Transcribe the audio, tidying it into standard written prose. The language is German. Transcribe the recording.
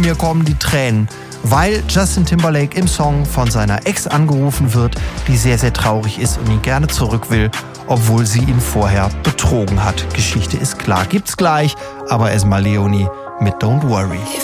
mir kommen die Tränen, weil Justin Timberlake im Song von seiner Ex angerufen wird, die sehr, sehr traurig ist und ihn gerne zurück will, obwohl sie ihn vorher betrogen hat. Geschichte ist klar, gibt's gleich, aber erstmal Leonie mit Don't Worry.